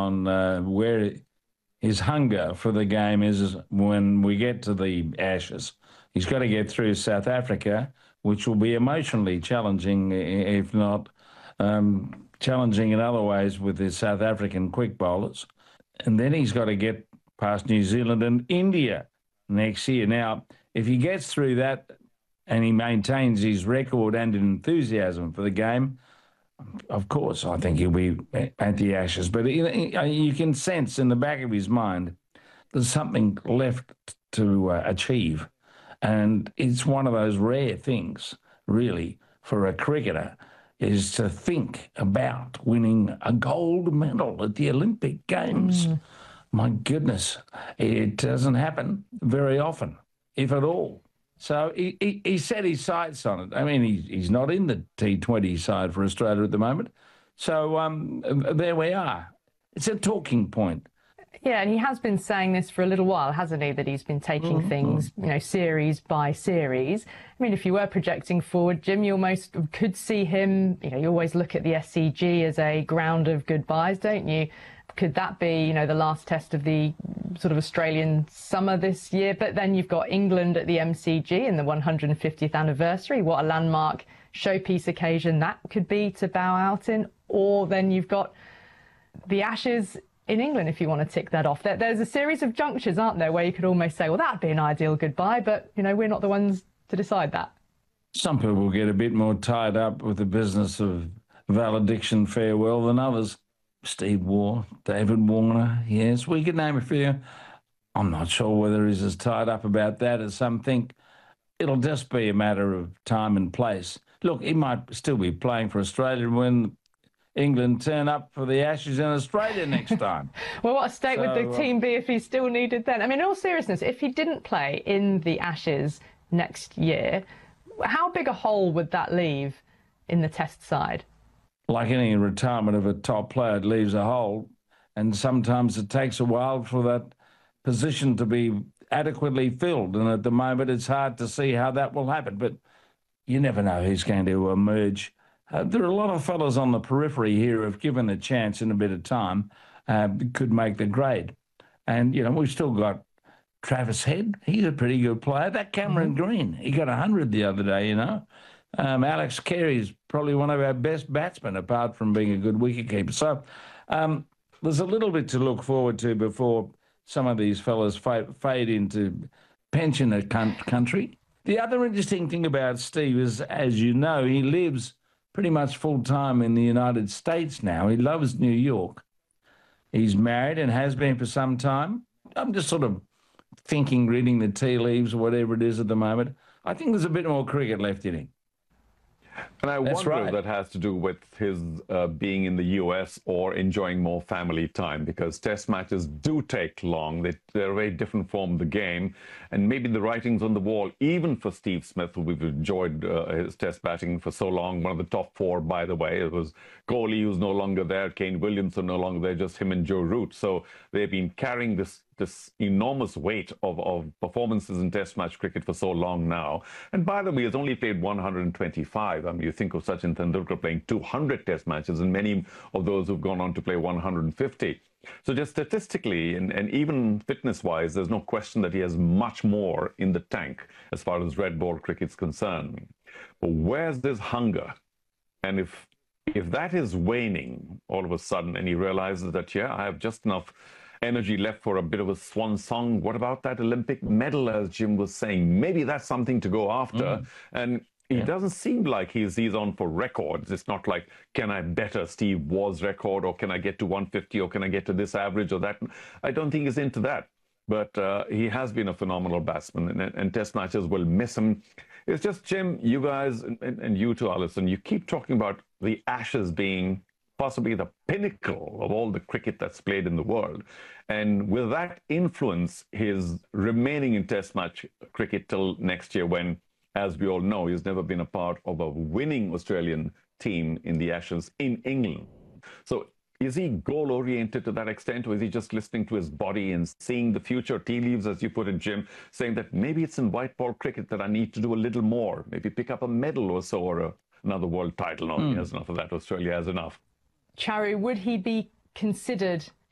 on where his hunger for the game is when we get to the Ashes. He's got to get through South Africa, which will be emotionally challenging, if not challenging in other ways with his South African quick bowlers. And then he's got to get past New Zealand and India next year. Now, if he gets through that and he maintains his record and enthusiasm for the game, of course, I think he'll be at the Ashes. But you can sense in the back of his mind there's something left to achieve. And it's one of those rare things, really, for a cricketer, is to think about winning a gold medal at the Olympic Games. My goodness, it doesn't happen very often, if at all. So he set his sights on it. I mean, he's not in the T20 side for Australia at the moment. So there we are. It's a talking point. Yeah, and he has been saying this for a little while, hasn't he, that he's been taking things, series by series. I mean, if you were projecting forward, Jim, you almost could see him, you always look at the SCG as a ground of goodbyes, don't you? Could that be, the last test of the sort of Australian summer this year? But then you've got England at the MCG in the 150th anniversary. What a landmark showpiece occasion that could be to bow out in. Or then you've got the Ashes in England, if you want to tick that off. There's a series of junctures, aren't there, where you could almost say, well, that'd be an ideal goodbye, but, we're not the ones to decide that. Some people get a bit more tied up with the business of valediction farewell than others. Steve Waugh, David Warner, yes, we could name a few. I'm not sure whether he's as tied up about that as some think. It'll just be a matter of time and place. Look, he might still be playing for Australia when England turn up for the Ashes in Australia next time. Well, what a state would the team be if he still needed then? I mean, in all seriousness, if he didn't play in the Ashes next year, how big a hole would that leave in the Test side? Like any retirement of a top player, it leaves a hole, and sometimes it takes a while for that position to be adequately filled, and at the moment it's hard to see how that will happen, but you never know who's going to emerge. There are a lot of fellas on the periphery here, if given a chance in a bit of time, could make the grade. And, we've still got Travis Head. He's a pretty good player. That Cameron Green, he got 100 the other day, Alex Carey's probably one of our best batsmen, apart from being a good wicketkeeper. So there's a little bit to look forward to before some of these fellas fade into pensioner country. The other interesting thing about Steve is, as you know, he lives pretty much full-time in the United States now. He loves New York. He's married and has been for some time. I'm just sort of thinking, reading the tea leaves or whatever it is at the moment. I think there's a bit more cricket left in him. And I wonder if that has to do with his being in the US or enjoying more family time, because Test matches do take long. They're a very different form of the game. And maybe the writing's on the wall, even for Steve Smith, who we've enjoyed his Test batting for so long. One of the top four, by the way. It was Kohli, who's no longer there, Kane Williamson no longer there, just him and Joe Root. So they've been carrying this enormous weight of performances in Test match cricket for so long now. And by the way, he's only played 125. I mean, you think of Sachin Tendulkar playing 200 Test matches, and many of those who've gone on to play 150. So just statistically and even fitness-wise, there's no question that he has much more in the tank as far as red ball cricket's concerned. But where's this hunger? And if that is waning all of a sudden, and he realizes that, yeah, I have just enough energy left for a bit of a swan song. What about that Olympic medal, as Jim was saying? Maybe that's something to go after. And he doesn't seem like he's on for records. It's not like, can I better Steve Waugh's record, or can I get to 150, or can I get to this average or that? I don't think he's into that. But he has been a phenomenal batsman, and Test matches will miss him. It's just, Jim, you guys, and you too, Alison, you keep talking about the Ashes being possibly the pinnacle of all the cricket that's played in the world. And with that influence, his remaining in Test match cricket till next year, when, as we all know, he's never been a part of a winning Australian team in the Ashes in England. So is he goal-oriented to that extent, or is he just listening to his body and seeing the future tea leaves, as you put it, Jim, saying that maybe it's in white ball cricket that I need to do a little more, maybe pick up a medal or so, or another world title? No, he has enough of that. Australia has enough. Charu, would he be considered